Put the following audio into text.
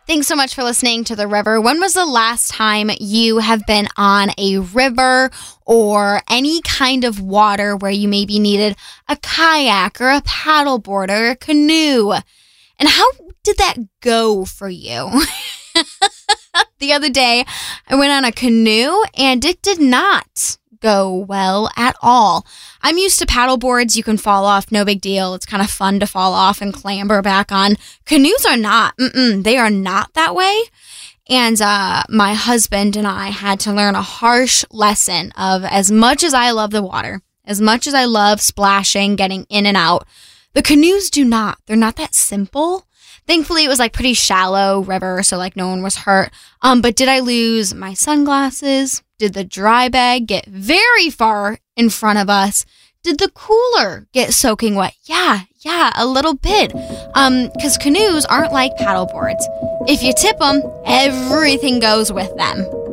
Thanks so much for listening to The River. When was the last time you have been on a river or any kind of water where you maybe needed a kayak or a paddleboard or a canoe? And how did that go for you? The other day, I went on a canoe and it did not go well at all. I'm used to paddleboards. You can fall off, no big deal. It's kind of fun to fall off and clamber back on. Canoes are not. They are not that way. And my husband and I had to learn a harsh lesson of, as much as I love the water, as much as I love splashing, getting in and out, the canoes do not. They're not that simple. Thankfully, it was like pretty shallow river, so like no one was hurt. But did I lose my sunglasses? Did the dry bag get very far in front of us? Did the cooler get soaking wet? Yeah, a little bit. Because canoes aren't like paddle boards. If you tip them, everything goes with them.